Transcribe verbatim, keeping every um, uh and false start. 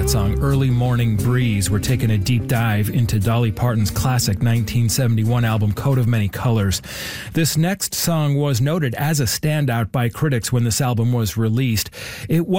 that song, Early Morning Breeze. We're taking a deep dive into Dolly Parton's classic nineteen seventy-one album, Coat of Many Colors. This next song was noted as a standout by critics when this album was released. It was